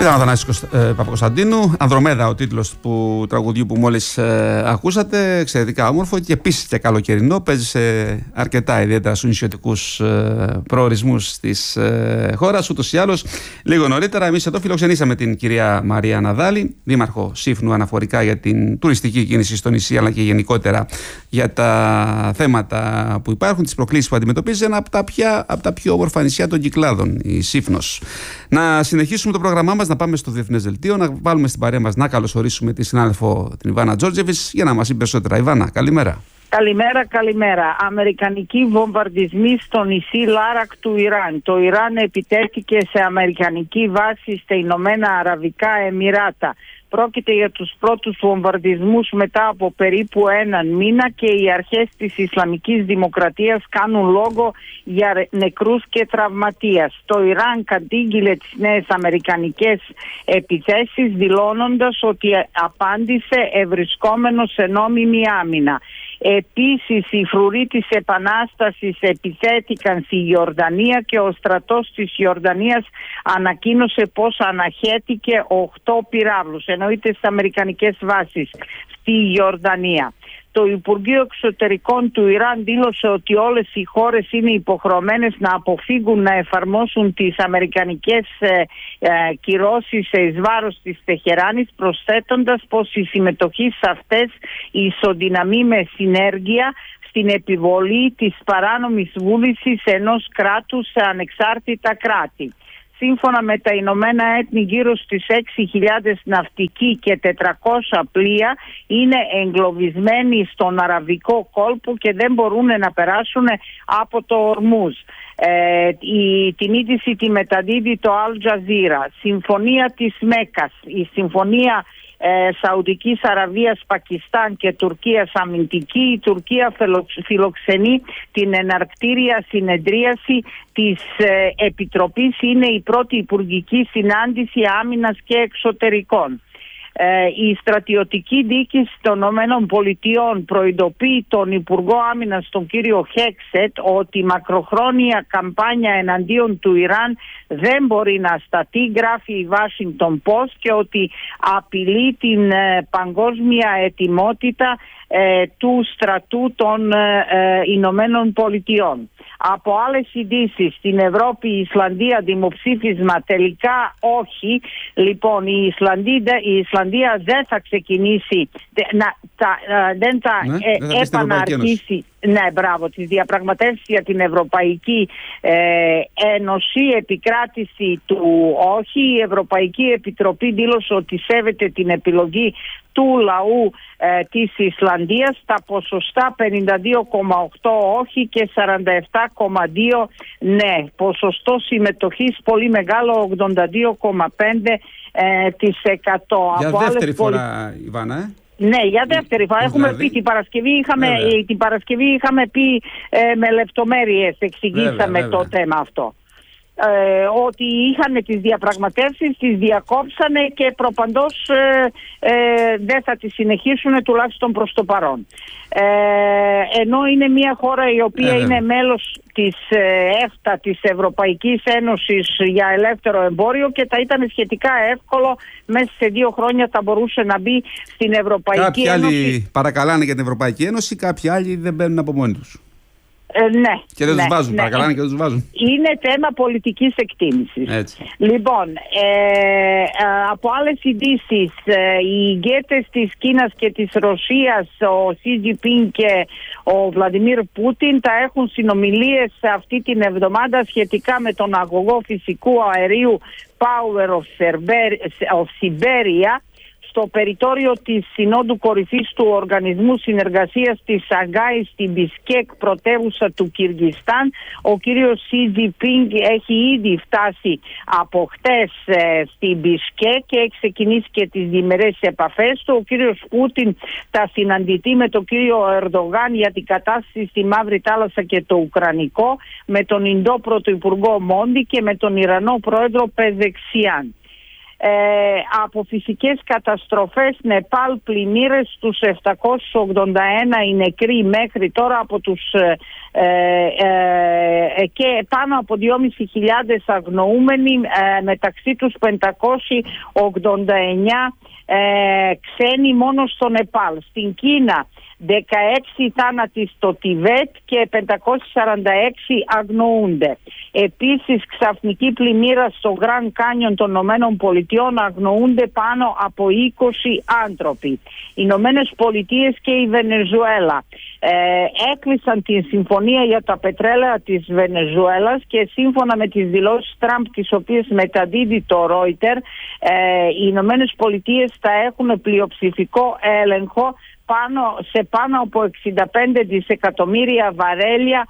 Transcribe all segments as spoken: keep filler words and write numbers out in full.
Ήταν ο Θανάσης ε, Παπακοσταντίνου, Ανδρομέδα ο τίτλος του τραγουδιού που μόλις ε, ακούσατε, εξαιρετικά όμορφο και επίσης και καλοκαιρινό, παίζει σε αρκετά ιδιαίτερα στους νησιωτικούς ε, προορισμούς της ε, χώρας. Ούτως ή άλλως, λίγο νωρίτερα εμείς εδώ φιλοξενήσαμε την κυρία Μαρία Ναδάλη, δήμαρχο Σύφνου, αναφορικά για την τουριστική κίνηση στο νησί, αλλά και γενικότερα για τα θέματα που υπάρχουν, τις προκλήσεις που αντιμετωπίζει ένα από τα, πια, από τα πιο όμορφα νησιά των Κυκλάδων, η Σύφνος. Να συνεχίσουμε το πρόγραμμά μας, να πάμε στο Διεθνές Δελτίο, να βάλουμε στην παρέα μας να καλωσορίσουμε τη συνάδελφο την Ιβάνα Τζόρτζεβιτς για να μας πει περισσότερα. Ιβάνα, καλημέρα. Καλημέρα, καλημέρα. Αμερικανικοί βομβαρδισμοί στο νησί Λάρακ του Ιράν. Το Ιράν επιτέθηκε σε αμερικανική βάση στα Ηνωμένα Αραβικά Εμιράτα. Πρόκειται για τους πρώτους βομβαρδισμούς μετά από περίπου έναν μήνα και οι αρχές της Ισλαμικής Δημοκρατίας κάνουν λόγο για νεκρούς και τραυματίες. Το Ιράν κατήγγειλε τις νέες αμερικανικές επιθέσεις, δηλώνοντας ότι απάντησε ευρισκόμενο σε νόμιμη άμυνα. Επίσης, οι φρουροί της Επανάστασης επιθέθηκαν στη Ιορδανία και ο στρατός της Ιορδανίας ανακοίνωσε πως αναχέτηκε οκτώ πυράβλους, εννοείται στις αμερικανικές βάσεις στη Ιορδανία. Το Υπουργείο Εξωτερικών του Ιράν δήλωσε ότι όλες οι χώρες είναι υποχρεωμένες να αποφύγουν να εφαρμόσουν τις αμερικανικές ε, ε, κυρώσεις εις βάρος της Τεχεράνης, προσθέτοντας πως η συμμετοχή σε αυτές ισοδυναμεί με συνέργεια στην επιβολή της παράνομης βούλησης ενός κράτους σε ανεξάρτητα κράτη. Σύμφωνα με τα Ηνωμένα Έθνη, γύρω στις έξι χιλιάδες ναυτικοί και τετρακόσια πλοία είναι εγκλωβισμένοι στον Αραβικό κόλπο και δεν μπορούν να περάσουν από το Ορμούζ. Ε, η, την είδηση τη μεταδίδει το Al Jazeera. Συμφωνία της Μέκας, η συμφωνία Ε, Σαουδικής Αραβίας, Πακιστάν και Τουρκίας αμυντική. Η Τουρκία φιλοξενεί την εναρκτήρια συνεδρίαση της ε, Επιτροπής. Είναι η πρώτη υπουργική συνάντηση άμυνας και εξωτερικών. Ε, η στρατιωτική διοίκηση των ΗΠΑ προειδοποιεί τον Υπουργό Άμυνας, τον κύριο Χέξετ, ότι η μακροχρόνια καμπάνια εναντίον του Ιράν δεν μπορεί να σταθεί, γράφει η Washington Post, και ότι απειλεί την ε, παγκόσμια ετοιμότητα ε, του στρατού των ε, ε, Ηνωμένων Πολιτειών. Από άλλες ειδήσεις, στην Ευρώπη, η Ισλανδία δημοψήφισμα τελικά όχι. Λοιπόν, η Ισλανδία, η Ισλανδία δεν θα ξεκινήσει, να, τα, δεν θα ναι, ε, επαναρχίσει ναι, μπράβο, τις διαπραγματεύσεις για την Ευρωπαϊκή ε, Ένωση, επικράτηση του όχι. Η Ευρωπαϊκή Επιτροπή δήλωσε ότι σέβεται την επιλογή του λαού ε, της Ισλανδίας. Τα ποσοστά πενήντα δύο κόμμα οκτώ όχι και σαράντα επτά κόμμα δύο ναι. Ποσοστό συμμετοχής πολύ μεγάλο, ογδόντα δύο κόμμα πέντε τοις εκατό. Για Από δεύτερη άλλες φορά, πολι... Ιβάνα, ε? Ναι, για δεύτερη φορά. Έχουμε δηλαδή... πει την Παρασκευή, είχαμε, την Παρασκευή είχαμε πει ε, με λεπτομέρειες, εξηγήσαμε βέβαια, βέβαια. το θέμα αυτό. Ε, ότι είχαν τις διαπραγματεύσεις, τις διακόψανε και προπαντός ε, ε, δεν θα τις συνεχίσουν, τουλάχιστον προς το παρόν. Ε, ενώ είναι μια χώρα η οποία ε, είναι μέλος της ε, ΕΦΤΑ, της Ευρωπαϊκής Ένωσης για ελεύθερο εμπόριο, και θα ήταν σχετικά εύκολο, μέσα σε δύο χρόνια θα μπορούσε να μπει στην Ευρωπαϊκή κάποιοι Ένωση. Κάποιοι άλλοι παρακαλάνε για την Ευρωπαϊκή Ένωση, κάποιοι άλλοι δεν μπαίνουν από μόνοι τους. Ε, ναι. Και δεν ναι, τους βάζουν, ναι. παρακαλάνε και δεν τους βάζουν. Είναι θέμα πολιτικής εκτίμησης. Έτσι. Λοιπόν, ε, ε, από άλλες ειδήσεις, ε, οι ηγέτες της Κίνας και της Ρωσίας, ο Σι Τζινπίνγκ και ο Βλαντιμίρ Πούτιν, θα έχουν συνομιλίες αυτή την εβδομάδα σχετικά με τον αγωγό φυσικού αερίου Power of Siberia, στο περιθώριο της Συνόδου Κορυφής του Οργανισμού Συνεργασίας της Σαγκάη στην Μπισκέκ, πρωτεύουσα του Κυργιστάν. Ο κύριος Σι Τζινπίνγκ έχει ήδη φτάσει από χτες ε, στην Μπισκέκ και έχει ξεκινήσει και τις διμερές επαφές του. Ο κύριος Πούτιν θα συναντηθεί με τον κύριο Ερντογάν για την κατάσταση στη Μαύρη Θάλασσα και το Ουκρανικό, με τον Ινδό Πρωθυπουργό Μόντι και με τον Ιρανό Πρόεδρο Πεζεξιάν. Ε, από φυσικές καταστροφές, Νεπάλ, πλημμύρες, τους επτακόσιους ογδόντα ένα οι νεκροί μέχρι τώρα από τους ε, ε, και πάνω από δυόμισι χιλιάδες αγνοούμενοι, ε, μεταξύ τους πεντακόσιοι ογδόντα εννιά ε, ξένοι μόνο στο Νεπάλ. Στην Κίνα δεκαέξι θάνατοι στο Τιβέτ και πεντακόσιοι σαράντα έξι αγνοούνται. Επίσης, ξαφνική πλημμύρα στο Grand Canyon των Ηνωμένων Πολιτειών, αγνοούνται πάνω από είκοσι άνθρωποι. Οι Ηνωμένες Πολιτείες και η Βενεζουέλα ε, έκλεισαν τη συμφωνία για τα πετρέλαια της Βενεζουέλας και σύμφωνα με τις δηλώσεις Τραμπ, τις οποίες μεταδίδει το Reuters, ε, οι Ηνωμένες Πολιτείες θα έχουν πλειοψηφικό έλεγχο πάνω, σε πάνω από εξήντα πέντε δισεκατομμύρια βαρέλια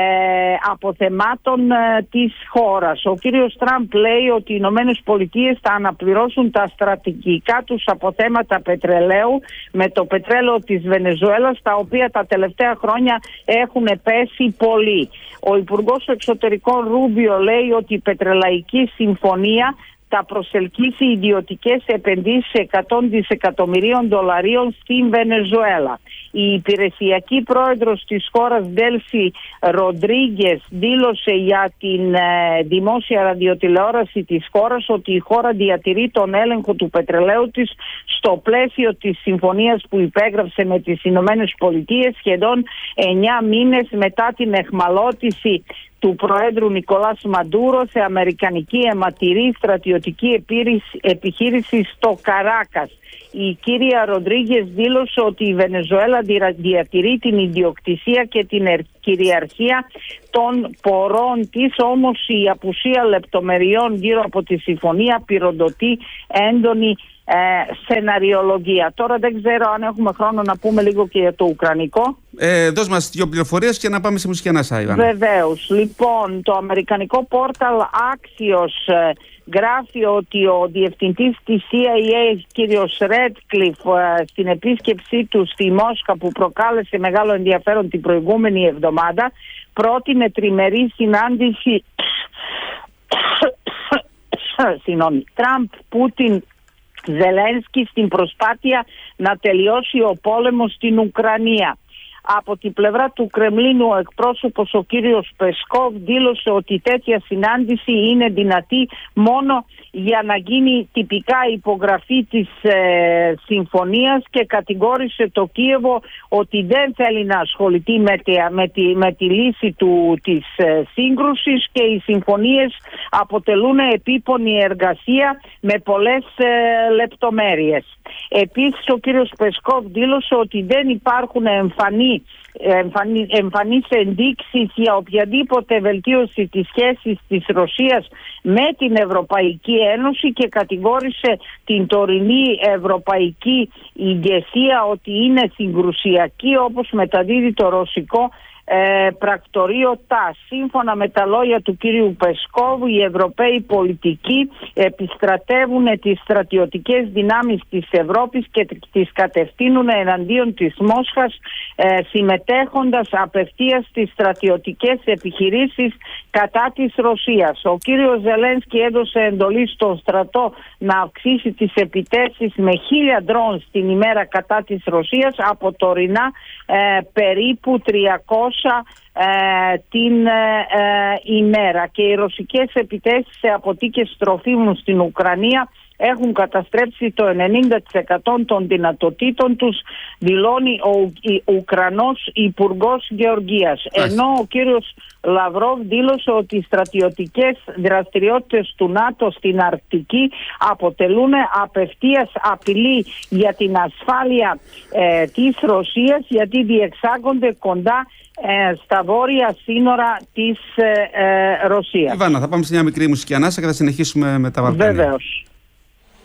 ε, αποθεμάτων ε, της χώρας. Ο κύριος Τραμπ λέει ότι οι Ηνωμένες Πολιτείες θα αναπληρώσουν τα στρατηγικά τους αποθέματα πετρελαίου με το πετρέλαιο της Βενεζουέλας, τα οποία τα τελευταία χρόνια έχουν πέσει πολύ. Ο Υπουργός Εξωτερικών Ρούμπιο λέει ότι η πετρελαϊκή συμφωνία θα προσελκύσει ιδιωτικές επενδύσεις εκατό δισεκατομμυρίων δολαρίων στην Βενεζουέλα. Η υπηρεσιακή πρόεδρος της χώρας, Ντέλσι Ροντρίγκες, δήλωσε για την ε, δημόσια ραδιοτηλεόραση της χώρας ότι η χώρα διατηρεί τον έλεγχο του πετρελαίου της στο πλαίσιο της συμφωνίας που υπέγραψε με τις Ηνωμένες Πολιτείες σχεδόν εννιά μήνες μετά την εχμαλώτηση του Προέδρου Νικολάς Μαντούρο σε αμερικανική αιματηρή στρατιωτική επιχείρηση στο Καράκας. Η κυρία Ροντρίγκες δήλωσε ότι η Βενεζουέλα διατηρεί την ιδιοκτησία και την κυριαρχία των πορών της, όμως η απουσία λεπτομεριών γύρω από τη συμφωνία πυροδοτεί έντονη ε, σεναριολογία. Τώρα δεν ξέρω αν έχουμε χρόνο να πούμε λίγο και για το ουκρανικό. Ε, δώσ' μας δύο πληροφορίες και να πάμε σε μουσική ανάσα, Ιβάνα. Βεβαίως. Λοιπόν, το αμερικανικό πόρταλ Axios ε, γράφει ότι ο διευθυντής της σι άι έι, κύριος Ρέτκλιφ, ε, στην επίσκεψή του στη Μόσχα που προκάλεσε μεγάλο ενδιαφέρον την προηγούμενη εβδομάδα, πρότεινε τριμερή συνάντηση συγγνώμη, Τραμπ, Πούτιν, Ζελένσκι στην προσπάθεια να τελειώσει ο πόλεμος στην Ουκρανία. Από την πλευρά του Κρεμλίνου, ο εκπρόσωπος ο κύριος Πεσκόβ δήλωσε ότι τέτοια συνάντηση είναι δυνατή μόνο για να γίνει τυπικά υπογραφή της ε, συμφωνίας και κατηγόρησε το Κίεβο ότι δεν θέλει να ασχοληθεί με τη, με τη, με τη λύση του, της ε, σύγκρουσης και οι συμφωνίες αποτελούν επίπονη εργασία με πολλές ε, λεπτομέρειες. Επίσης, ο κύριος Πεσκόβ δήλωσε ότι δεν υπάρχουν εμφανή, εμφανή, εμφανείς ενδείξεις για οποιαδήποτε βελτίωση της σχέσης της Ρωσίας με την Ευρωπαϊκή Ένωση και κατηγόρησε την τωρινή ευρωπαϊκή ηγεσία ότι είναι συγκρουσιακή, όπως μεταδίδει το ρωσικό Ε, πρακτορείο ΤΑΣ. Σύμφωνα με τα λόγια του κύριου Πεσκόβου, οι Ευρωπαίοι πολιτικοί επιστρατεύουν τις στρατιωτικές δυνάμεις της Ευρώπης και τις κατευθύνουν εναντίον της Μόσχας, ε, συμμετέχοντας απευθείας στις στρατιωτικές επιχειρήσεις κατά της Ρωσίας. Ο κύριος Ζελένσκι έδωσε εντολή στον στρατό να αυξήσει τις επιτέσεις με χίλια ντρόν την ημέρα κατά της Ρωσίας από τωρινά ε, περίπου τριακόσια Ε, την ε, ημέρα, και οι ρωσικές επιτέσεις σε αποθήκες τροφίμων στην Ουκρανία έχουν καταστρέψει το ενενήντα τοις εκατό των δυνατοτήτων τους, δηλώνει ο Ουκρανός Υπουργός Γεωργίας. Ενώ ο κύριος Λαυρόβ δήλωσε ότι οι στρατιωτικές δραστηριότητες του ΝΑΤΟ στην Αρκτική αποτελούν απευθείας απειλή για την ασφάλεια ε, της Ρωσίας, γιατί διεξάγονται κοντά ε, στα βόρεια σύνορα της ε, ε, Ρωσίας. Ιβάνα, θα πάμε σε μια μικρή μουσική ανάσα και θα συνεχίσουμε με τα Βαλκάνια. Βεβαίως.